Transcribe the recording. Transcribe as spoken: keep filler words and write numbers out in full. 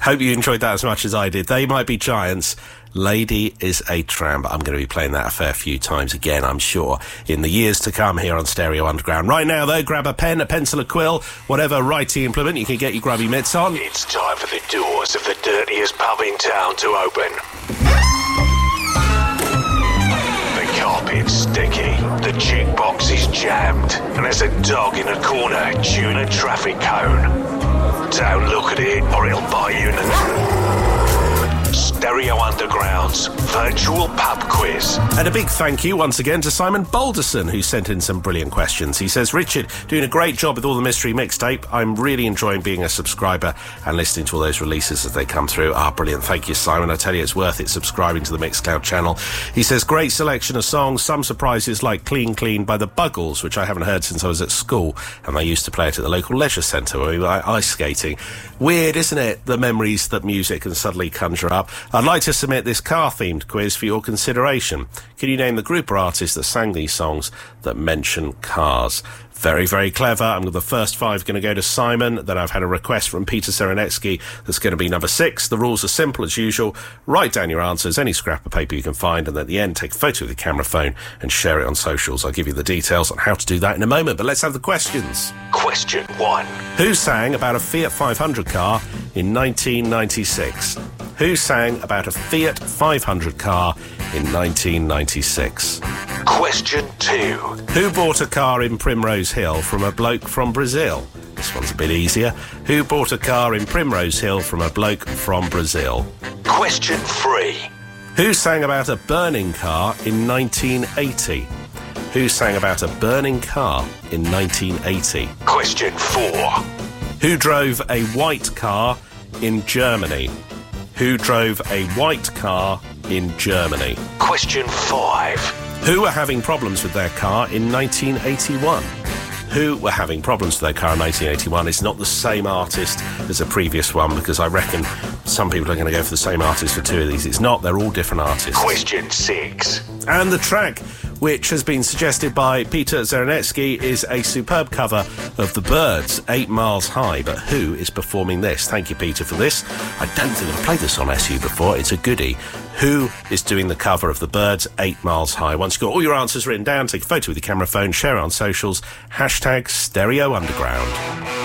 Hope you enjoyed that as much as I did. They Might Be Giants. Lady is a Tramp. I'm going to be playing that a fair few times again, I'm sure, in the years to come here on Stereo Underground. Right now, though, grab a pen, a pencil, a quill, whatever writing implement you can get your grubby mitts on. It's time for the doors of the dirtiest pub in town to open. The carpet's sticky, the jukebox is jammed, and there's a dog in a corner chewing a traffic cone. Don't look at it, or it'll bite you in the... Stereo Underground's virtual pub quiz. And a big thank you once again to Simon Balderson, who sent in some brilliant questions. He says, Richard, doing a great job with all the mystery mixtape. I'm really enjoying being a subscriber and listening to all those releases as they come through. Ah, brilliant. Thank you, Simon. I tell you, it's worth it subscribing to the Mixcloud channel. He says, great selection of songs, some surprises like Clean Clean by the Buggles, which I haven't heard since I was at school, and I used to play it at the local leisure centre where we were ice skating. Weird, isn't it, the memories that music can suddenly conjure up. I'd like to submit this car-themed quiz for your consideration. Can you name the group or artist that sang these songs that mention cars? Very, very clever. I'm with the first five going to go to Simon. Then I've had a request from Peter Serenetsky that's going to be number six. The rules are simple as usual. Write down your answers, any scrap of paper you can find, and at the end, take a photo with your camera phone and share it on socials. I'll give you the details on how to do that in a moment, but let's have the questions. Question one. Who sang about a Fiat five hundred car in nineteen ninety-six? Who sang about a Fiat five hundred car in nineteen ninety-six? Question two. Who bought a car in Primrose Hill from a bloke from Brazil? This one's a bit easier. Who bought a car in Primrose Hill from a bloke from Brazil? Question three. Who sang about a burning car in nineteen eighty? Who sang about a burning car in nineteen eighty? Question four. Who drove a white car in Germany? Who drove a white car in Germany? Question five. Who were having problems with their car in nineteen eighty-one? Who were having problems with their car in nineteen eighty-one? It's not the same artist as a previous one, because I reckon some people are going to go for the same artist for two of these. It's not. They're all different artists. Question six. And the track, which has been suggested by Peter Zerenetsky, is a superb cover of The Byrds, Eight Miles High. But who is performing this? Thank you, Peter, for this. I don't think I've played this on S U before. It's a goodie. Who is doing the cover of The Byrds, Eight Miles High? Once you've got all your answers written down, take a photo with your camera phone, share it on socials, hashtag Stereo Underground.